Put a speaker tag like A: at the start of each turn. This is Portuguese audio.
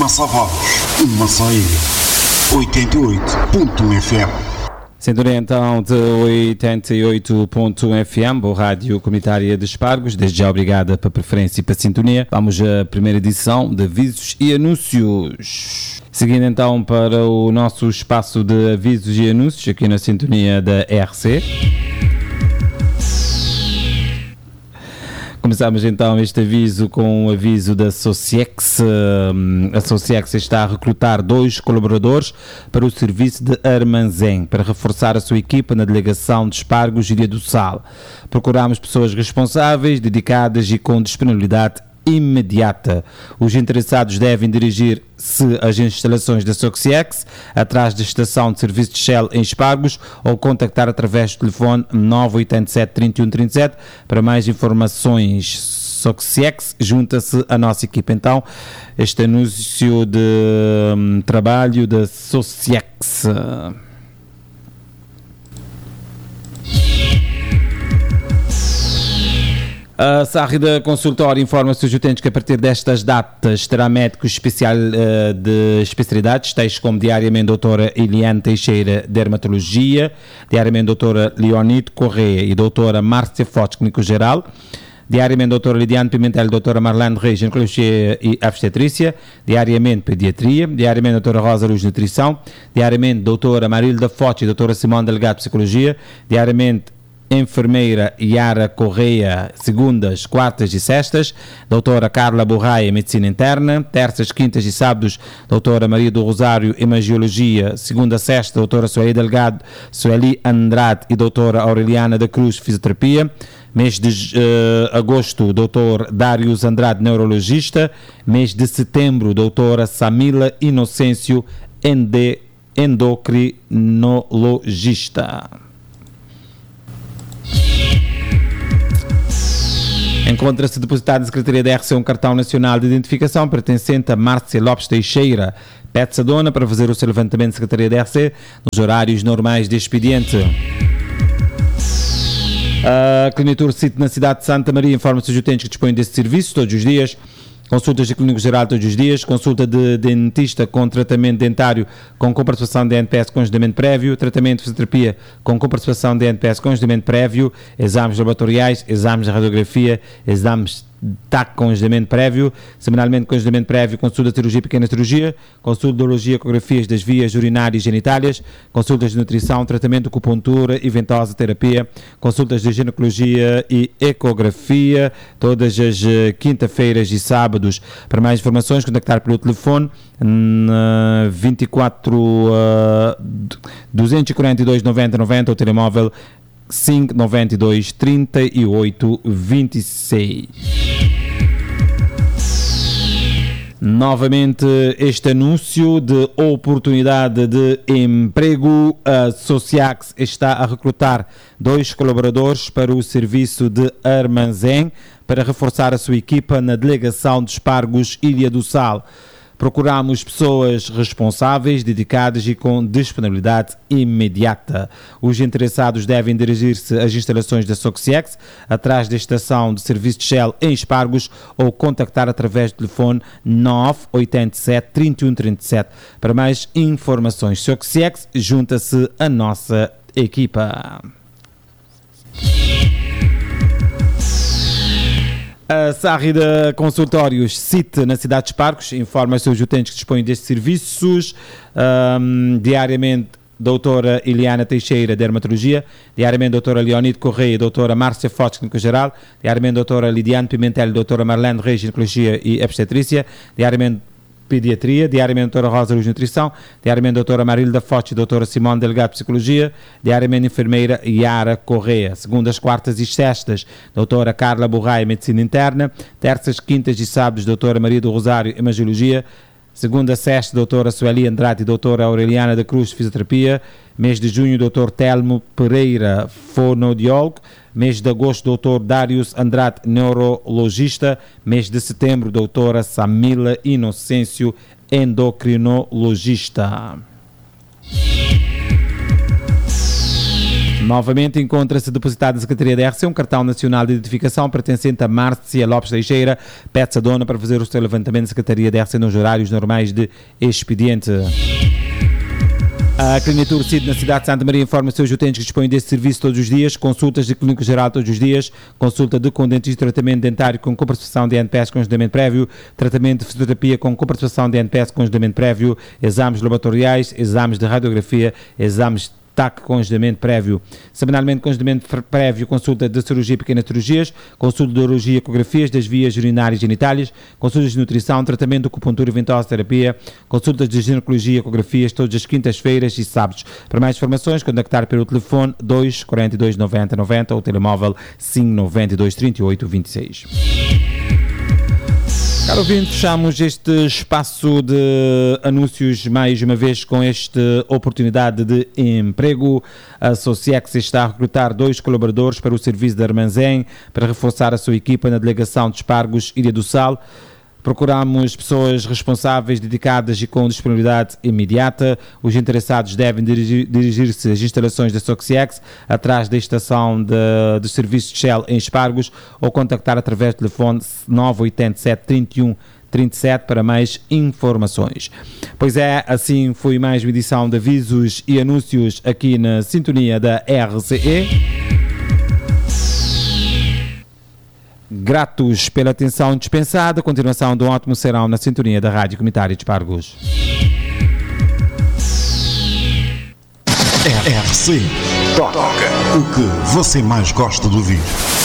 A: Massavados, Massaíra, 88.1 FM.
B: Sintonia então de 88.1 FM, boa rádio comunitária de Espargos. Desde já obrigada pela preferência e pela sintonia. Vamos à primeira edição de avisos e anúncios. Seguindo então para o nosso espaço de avisos e anúncios aqui na sintonia da RC. Começamos então este aviso com o aviso da Sociex. A Sociex está a recrutar 2 colaboradores para o serviço de armazém, para reforçar a sua equipa na delegação de Espargos e Ilha do Sal. Procuramos pessoas responsáveis, dedicadas e com disponibilidade imediata. Os interessados devem dirigir-se às instalações da Sociex, atrás da estação de serviço de Shell em Espargos, ou contactar através do telefone 987 31 37 para mais informações. Sociex, junta-se à nossa equipa. Então, este anúncio de trabalho da Sociex. A Sárrida Consultório informa-se os utentes que a partir destas datas terá médicos de especialidades, tais como diariamente doutora Eliane Teixeira, Dermatologia, diariamente doutora Leonide Correia e doutora Márcia Fortes, Clínico Geral, diariamente doutora Lidiane Pimentel, doutora Marlene Reis, Ginecologia e Obstetrícia, diariamente Pediatria, diariamente doutora Rosa Luz, Nutrição, diariamente doutora Marilda Fortes e doutora Simone Delgado, Psicologia, diariamente enfermeira Yara Correia, segundas, quartas e sextas, doutora Carla Borraia, Medicina Interna, terças, quintas e sábados, doutora Maria do Rosário, Imagiologia, segunda, sexta, doutora Sueli Delgado, Sueli Andrade e doutora Aureliana da Cruz, Fisioterapia. Mês de agosto, doutor Dários Andrade, Neurologista. Mês de setembro, doutora Samila Inocêncio, Endocrinologista. Encontra-se depositado na Secretaria da RC um cartão nacional de identificação pertencente a Márcia Lopes Teixeira. Pede-se a dona para fazer o seu levantamento da Secretaria da RC nos horários normais de expediente. A Clinitur City na cidade de Santa Maria informa-se os utentes que dispõem desse serviço todos os dias. Consultas de clínico geral todos os dias, consulta de dentista com tratamento dentário com comparticipação de NPS com agendamento prévio, tratamento de fisioterapia com comparticipação de NPS com agendamento prévio, exames laboratoriais, exames de radiografia, exames TAC com agendamento prévio, semanalmente com agendamento prévio, consulta de cirurgia e pequena cirurgia, consulta de urologia, ecografias das vias urinárias e genitálias, consultas de nutrição, tratamento de acupuntura e ventosa terapia, consultas de ginecologia e ecografia, todas as quinta-feiras e sábados. Para mais informações, contactar pelo telefone 242 90 90 ou telemóvel 592 38 26. Novamente este anúncio de oportunidade de emprego. A Sociax está a recrutar 2 colaboradores para o serviço de armazém para reforçar a sua equipa na delegação de Espargos, Ilha do Sal. Procuramos pessoas responsáveis, dedicadas e com disponibilidade imediata. Os interessados devem dirigir-se às instalações da Sociex, atrás da estação de serviço de Shell em Espargos, ou contactar através do telefone 987 31 37. Para mais informações, Sociex, junta-se à nossa equipa. A Sárrida Consultórios City na cidade de Espargos informa os seus utentes que dispõem destes serviços. Diariamente doutora Eliana Teixeira, Dermatologia, diariamente doutora Leonide Correia, doutora Márcia Fortes, Clínico Geral, diariamente doutora Lidiane Pimentel, doutora Marlene Reis, Ginecologia e Obstetrícia, diariamente Pediatria, diariamente doutora Rosa Luz, Nutrição, diariamente doutora Marilda Fortes e doutora Simone Delgado, Psicologia, diariamente enfermeira Yara Correia, segundas, quartas e sextas, doutora Carla Borraia, Medicina Interna, terças, quintas e sábados, doutora Maria do Rosário, Imagiologia, segunda, sexta, doutora Sueli Andrade e doutora Aureliana da Cruz, Fisioterapia, mês de junho, doutor Telmo Pereira, fonoaudiólogo, mês de agosto, doutor Dários Andrade, neurologista, mês de setembro, doutora Samila Inocêncio, endocrinologista. Novamente encontra-se depositado na Secretaria da RC um cartão nacional de identificação pertencente a Márcia Lopes Teixeira. Pede-se a dona para fazer o seu levantamento na Secretaria da RC nos horários normais de expediente. A Clínica Urcide na cidade de Santa Maria informa os seus utentes que dispõem desse serviço todos os dias, consultas de clínico geral todos os dias, consulta de com dentista, tratamento dentário com comparticipação de NPS com agendamento prévio, tratamento de fisioterapia com comparticipação de NPS com agendamento prévio, exames laboratoriais, exames de radiografia, exames TAC com agendamento prévio. Semanalmente com agendamento prévio, consulta de cirurgia e pequenas cirurgias, consulta de urologia, ecografias das vias urinárias e genitálias, consultas de nutrição, tratamento de acupuntura e ventosa terapia, consultas de ginecologia e ecografias todas as quintas-feiras e sábados. Para mais informações, contactar pelo telefone 2 42 90 90 ou telemóvel 5 92 38 26. Caro ouvinte, fechamos este espaço de anúncios mais uma vez com esta oportunidade de emprego. A Sociex está a recrutar 2 colaboradores para o serviço de armazém para reforçar a sua equipa na delegação de Espargos, Ilha do Sal. Procuramos pessoas responsáveis, dedicadas e com disponibilidade imediata. Os interessados devem dirigir-se às instalações da Sociex, atrás da estação de serviço de Shell em Espargos, ou contactar através do telefone 987 31 37 para mais informações. Pois é, assim foi mais uma edição de avisos e anúncios aqui na sintonia da RCE. Gratos pela atenção dispensada. Continuação de um ótimo serão na sintonia da Rádio Comunitária de Espargos.
A: RC toca o que você mais gosta de ouvir.